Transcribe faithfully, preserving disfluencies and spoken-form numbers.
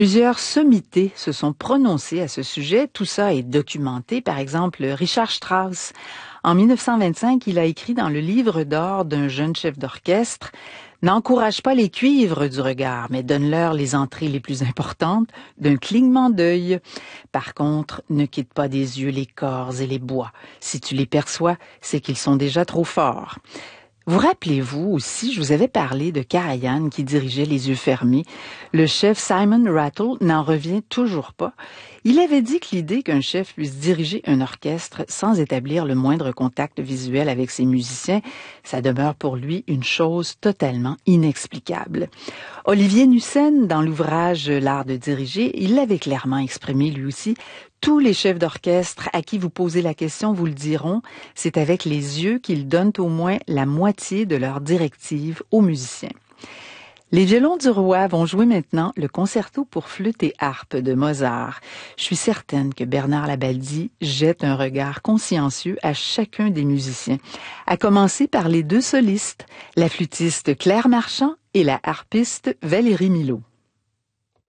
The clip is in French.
Plusieurs sommités se sont prononcées à ce sujet. Tout ça est documenté. Par exemple, Richard Strauss. En mille neuf cent vingt-cinq, il a écrit dans le livre d'or d'un jeune chef d'orchestre: « N'encourage pas les cuivres du regard, mais donne-leur les entrées les plus importantes d'un clignement d'œil. Par contre, ne quitte pas des yeux les corps et les bois. Si tu les perçois, c'est qu'ils sont déjà trop forts. » Vous rappelez-vous aussi, je vous avais parlé de Karajan qui dirigeait les yeux fermés. Le chef Simon Rattle n'en revient toujours pas. Il avait dit que l'idée qu'un chef puisse diriger un orchestre sans établir le moindre contact visuel avec ses musiciens, ça demeure pour lui une chose totalement inexplicable. Olivier Nussen, dans l'ouvrage L'art de diriger, il l'avait clairement exprimé lui aussi. Tous les chefs d'orchestre à qui vous posez la question vous le diront, c'est avec les yeux qu'ils donnent au moins la moitié de leurs directives aux musiciens. Les violons du roi vont jouer maintenant le concerto pour flûte et harpe de Mozart. Je suis certaine que Bernard Labaldi jette un regard consciencieux à chacun des musiciens, à commencer par les deux solistes, la flûtiste Claire Marchand et la harpiste Valérie Milhaud.